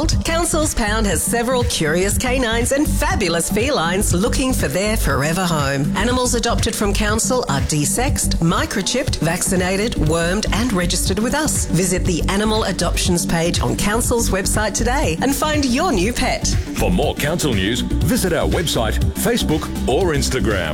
Council's Pound has several curious canines and fabulous felines looking for their forever home. Animals adopted from Council are desexed, microchipped, vaccinated, wormed and registered with us. Visit the Animal Adoptions page on Council's website today and find your new pet. For more Council news, visit our website, Facebook or Instagram.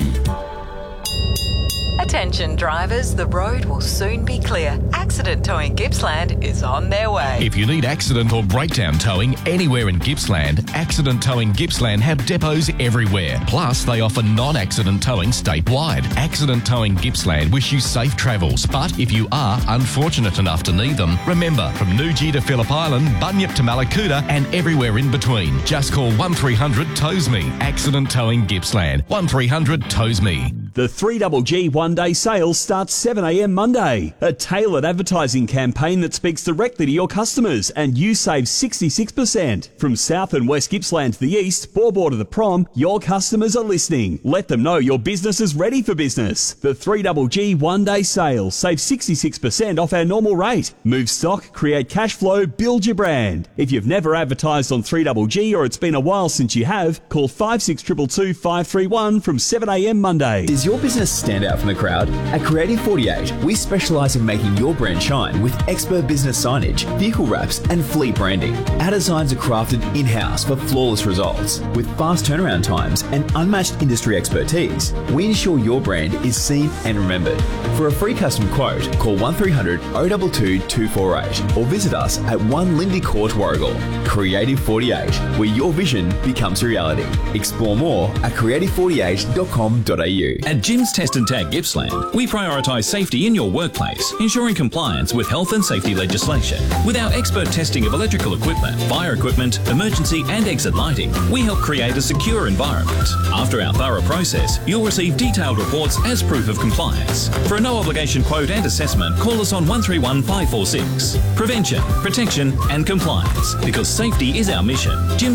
Attention drivers, the road will soon be clear. Accident Towing Gippsland is on their way. If you need accident or breakdown towing anywhere in Gippsland, Accident Towing Gippsland have depots everywhere. Plus, they offer non-accident towing statewide. Accident Towing Gippsland wish you safe travels, but if you are unfortunate enough to need them, remember, from Newgee to Phillip Island, Bunyip to Malakuta and everywhere in between, just call 1300 Tows Me. Accident Towing Gippsland, 1300 Tows Me. The 3GG one-day sale starts 7am Monday. A tailored advertising campaign that speaks directly to your customers, and you save 66%. From South and West Gippsland to the east, Borbor to the Prom, your customers are listening. Let them know your business is ready for business. The 3GG one-day sale. Save 66% off our normal rate. Move stock, create cash flow, build your brand. If you've never advertised on 3GG or it's been a while since you have, call 56222 531 from 7am Monday. Does your business stand out from the crowd? At Creative 48, we specialise in making your brand shine with expert business signage, vehicle wraps and fleet branding. Our designs are crafted in-house for flawless results. With fast turnaround times and unmatched industry expertise, we ensure your brand is seen and remembered. For a free custom quote, call 1300 022 248 or visit us at 1 Lindy Court, Warragul. Creative 48, where your vision becomes reality. Explore more at creative48.com.au. At Jim's Test and Tag Gippsland, we prioritise safety in your workplace, ensuring compliance with health and safety legislation. With our expert testing of electrical equipment, fire equipment, emergency and exit lighting, we help create a secure environment. After our thorough process, you'll receive detailed reports as proof of compliance. For a no-obligation quote and assessment, call us on 131 546. Prevention, protection and compliance, because safety is our mission.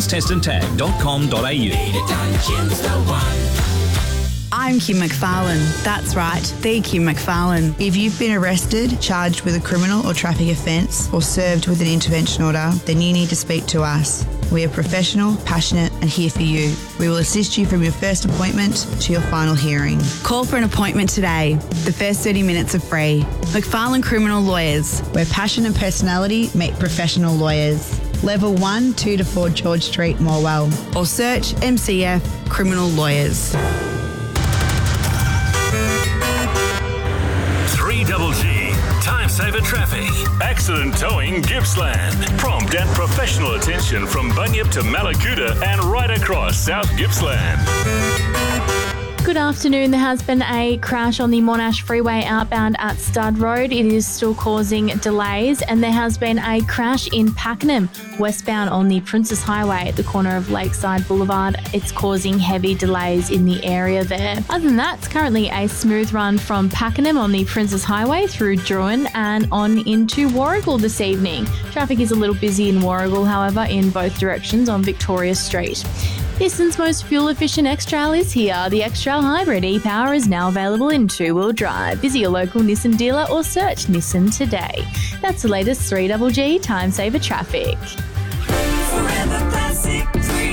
jimstestandtag.com.au. I'm Kim McFarlane. That's right, the Kim McFarlane. If you've been arrested, charged with a criminal or traffic offence, or served with an intervention order, then you need to speak to us. We are professional, passionate and here for you. We will assist you from your first appointment to your final hearing. Call for an appointment today. The first 30 minutes are free. McFarlane Criminal Lawyers, where passion and personality meet professional lawyers. Level 1, 2 to 4 George Street, Morwell. Or search MCF Criminal Lawyers. 3GG, Time Saver Traffic. Accident Towing Gippsland. Prompt and professional attention from Bunyip to Malakuta and right across South Gippsland. Good afternoon. There has been a crash on the Monash Freeway outbound at Stud Road. It is still causing delays, and there has been a crash in Pakenham westbound on the Princess Highway at the corner of Lakeside Boulevard. It's causing heavy delays in the area there. Other than that, it's currently a smooth run from Pakenham on the Princess Highway through Druin and on into Warragul this evening. Traffic is a little busy in Warragul, however, in both directions on Victoria Street. Nissan's most fuel-efficient X-Trail is here. The X-Trail Hybrid e-Power is now available in two-wheel drive. Visit your local Nissan dealer or search Nissan today. That's the latest 3GG Time Saver Traffic. Forever Classic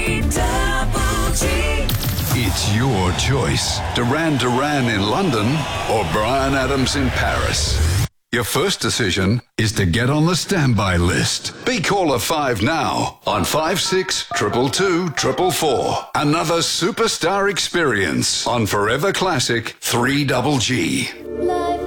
3GG. It's your choice. Duran Duran in London or Bryan Adams in Paris. Your first decision is to get on the standby list. Be caller 5 now on 5622 444. Another superstar experience on Forever Classic 3GG.